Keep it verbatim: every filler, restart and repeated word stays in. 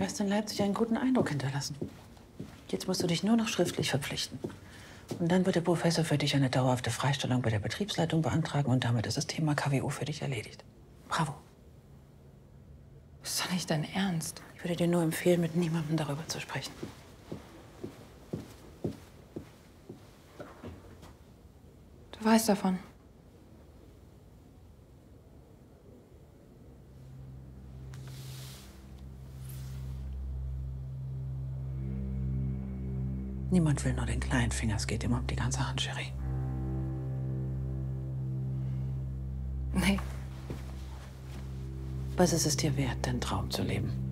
hast in Leipzig einen guten Eindruck hinterlassen. Jetzt musst du dich nur noch schriftlich verpflichten. Und dann wird der Professor für dich eine dauerhafte Freistellung bei der Betriebsleitung beantragen und damit ist das Thema K W O für dich erledigt. Bravo. Ist doch nicht dein Ernst. Ich würde dir nur empfehlen, mit niemandem darüber zu sprechen. Du weißt davon. Niemand will nur den kleinen Finger, es geht immer um die ganze Hand, Cherie. Nee. Was ist es dir wert, deinen Traum zu leben?